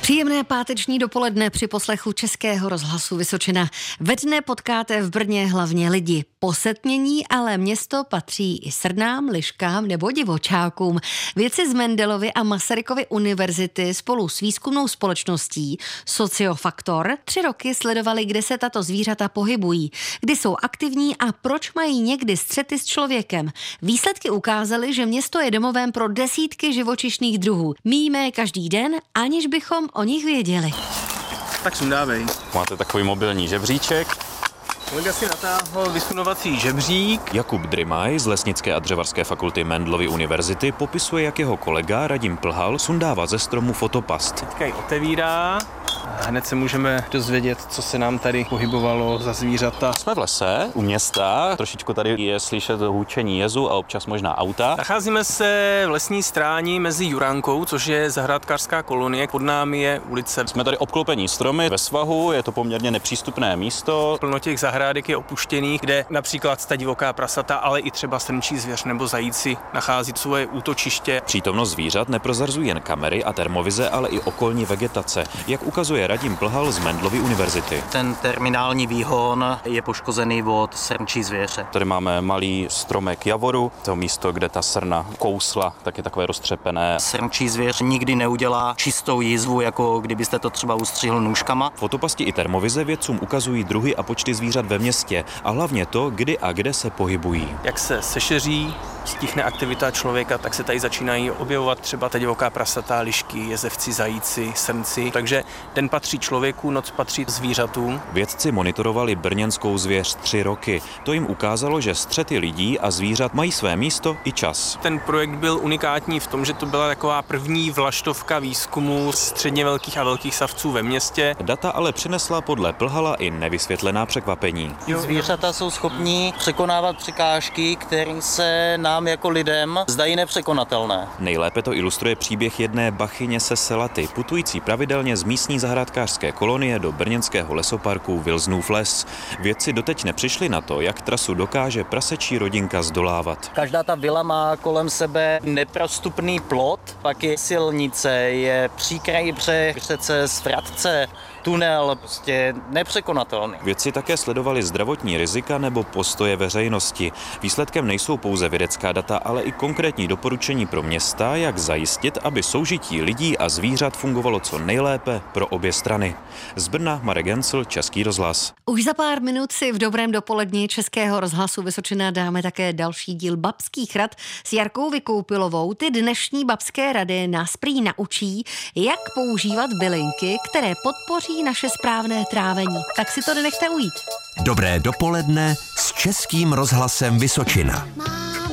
Příjemné páteční dopoledne při poslechu Českého rozhlasu Vysočina. Ve dne potkáte v Brně hlavně lidi posetnění, ale město patří i srnám, liškám nebo divočákům. Vědci z Mendelovy a Masarykovy univerzity spolu s výzkumnou společností Sociofaktor 3 roky sledovali, kde se tato zvířata pohybují, kdy jsou aktivní a proč mají někdy střety s člověkem. Výsledky ukázaly, že město je domovem pro desítky živočišných druhů. Míjíme je každý den, aniž bychom o nich věděli. Tak sundávej. Máte takový mobilní žebříček. Kolega si natáhl vysunovací žebřík. Jakub Drymaj z Lesnické a dřevařské fakulty Mendelovy univerzity popisuje, jak jeho kolega Radim Plhal sundává ze stromu fotopast. Teďka ji otevírá. Hned se můžeme dozvědět, co se nám tady pohybovalo za zvířata. Jsme v lese, u města, trošičku tady je slyšet hůčení jezu a občas možná auta. Nacházíme se v lesní stráni mezi Juránkou, což je zahrádkářská kolonie, pod námi je ulice. Jsme tady obklopení stromy ve svahu, je to poměrně nepřístupné místo. Plno těch zahrádek je opuštěných, kde například ta divoká prasata, ale i třeba srnčí zvěř nebo zajíci nachází svoje útočiště. Přítomnost zvířat neprozrazují jen kamery a termovize, ale i okolní vegetace, jak ukazuje Radim Plhal z Mendelovy univerzity. Ten terminální výhon je poškozený od srnčí zvěře. Tady máme malý stromek javoru, to místo, kde ta srna kousla, tak je takové roztřepené. Srnčí zvěř nikdy neudělá čistou jizvu, jako kdybyste to třeba ustřihl nůžkama. Fotopasti i termovize vědcům ukazují druhy a počty zvířat ve městě a hlavně to, kdy a kde se pohybují. Jak se sešeří, stichne aktivita člověka, tak se tady začínají objevovat třeba ta divoká prasata, lišky, jezevci, zajíci, srnci. Takže den patří člověku, noc patří zvířatům. Vědci monitorovali brněnskou zvěř 3 roky. To jim ukázalo, že střety lidí a zvířat mají své místo i čas. Ten projekt byl unikátní v tom, že to byla taková první vlaštovka výzkumu středně velkých a velkých savců ve městě. Data ale přinesla podle Plhala i nevysvětlená překvapení. Zvířata jsou schopní překonávat překážky, které se nám jako lidem zdají nepřekonatelné. Nejlépe to ilustruje příběh jedné bachyně se Selaty, putující pravidelně z místní zahrádkářské kolonie do brněnského lesoparku Vilsnův les. Vědci doteď nepřišli na to, jak trasu dokáže prasečí rodinka zdolávat. Každá ta vila má kolem sebe neprostupný plot, pak je silnice, je příkraj břeh, přecest, vratce, tunel, prostě nepřekonatelný. Vědci také sledovali zdravotní rizika nebo postoje veřejnosti. Výsledkem nejsou pouze vědecká data, ale i konkrétní doporučení pro města, jak zajistit, aby soužití lidí a zvířat fungovalo co nejlépe pro obě strany. Z Brna Marek Gencl, Český rozhlas. Už za pár minut si v dobrém dopoledni Českého rozhlasu Vysočina dáme také další díl babských rad s Jarkou Vykoupilovou. Ty dnešní babské rady nás prý naučí, jak používat bylinky, které podpoří naše správné trávení. Tak si to nenechte ujít. Dobré dopoledne s Českým rozhlasem Vysočina.